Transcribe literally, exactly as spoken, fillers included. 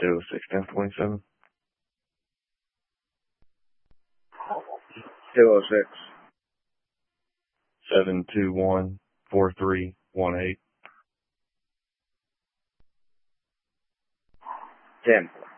two oh six, ten twenty-seven. two oh six. seven two one, four three one eight. ten.